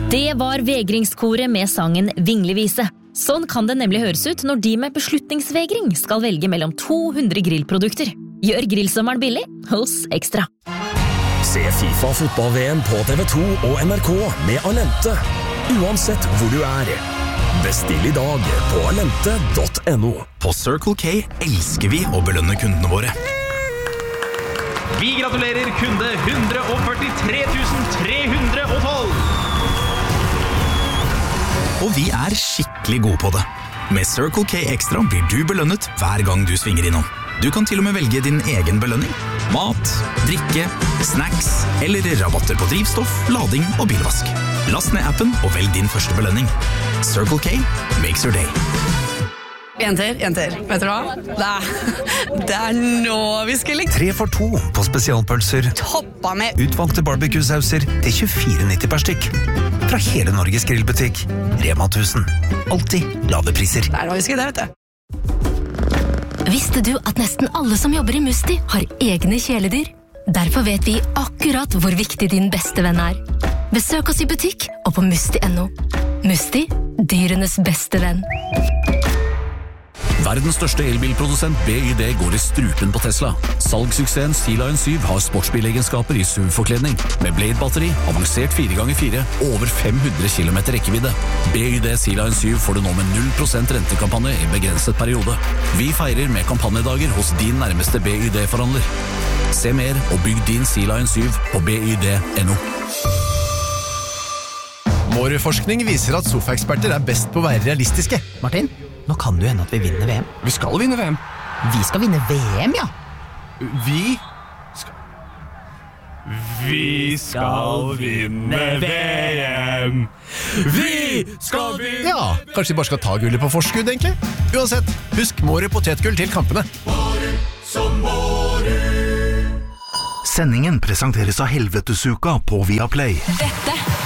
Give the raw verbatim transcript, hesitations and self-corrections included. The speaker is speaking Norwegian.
Det var vegringskoret med sangen Vinglevise. Sånn kan det nemlig høres ut når de med beslutningsvegring skal velge mellom to hundre grillprodukter. Gjør grillsommeren billig hos Ekstra. Se FIFA fotball-V M på T V to og N R K med Alente. Uansett hvor du er. Bestill i dag på alente punktum no. På Circle K elsker vi å belønne kundene våre. Vi gratulerer kunde one hundred forty-three thousand three hundred twelve. Og vi er skikkelig gode på det. Med Circle K Extra blir du belønnet hver gang du svinger innom. Du kan til og med velge din egen belønning. Mat, drikke, snacks eller rabatter på drivstoff, lading og bilvask. Last ned appen og velg din første belønning. Circle K makes your day. Jenter, jenter, vet du hva? Det er, det er nå vi skal like. Tre for to på spesialpølser. Toppa med Utvalgte barbecue-sauser til tjuefire nitti per stykk. Fra hele Norges grillbutikk. Rema tusen. Alltid lave priser. Det er nå vi skal det, vet du. Visste du at nesten alle som jobber i Musti har egne kjæledyr? Derfor vet vi akkurat hvor viktig din beste venn er. Besøk oss i butikk og på musti punktum no. Musti, dyrenes beste venn. Verdens største elbilprodusent B Y D går i strupen på Tesla. Salgssuksessen Sea Lion seven har sportsbilegenskaper i S U V-forkledning. Med Blade-batteri, avansert fire ganger fire og over fem hundre kilometer rekkevidde. B Y D Sea Lion seven får du nå med null prosent rentekampanje i begrenset periode. Vi feirer med kampanjedager hos din nærmeste B Y D-forhandler. Se mer og bygg din Sea Lion seven på B Y D punktum no. Vår forskning viser at sofaeksperter er best på å være realistiske. Martin, nå kan det hende at vi vinner V M. Vi skal vinne V M. Vi skal vinne V M, ja. Vi skal... Vi skal vinne V M. Vi skal vinne... Ja, kanskje vi bare skal ta gullet på forskudd, egentlig? Uansett, husk Mårud potetgull til kampene. Mårud som Mårud. Sendingen presenteres av Helvetesuka på Viaplay. Dette